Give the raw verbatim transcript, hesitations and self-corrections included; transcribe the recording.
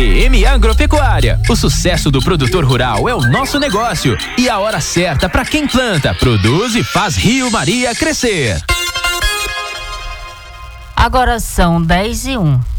D M Agropecuária. O sucesso do produtor rural é o nosso negócio e a hora certa para quem planta, produz e faz Rio Maria crescer. Agora são dez e um.